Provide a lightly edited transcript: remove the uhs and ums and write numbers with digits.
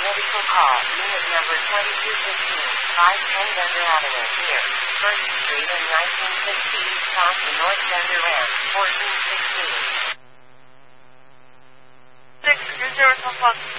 medical call. Unit number 2215, 510 Bender Avenue, near 1st Street and 1960, south to North Bender Ramp, 1416. 6 0 0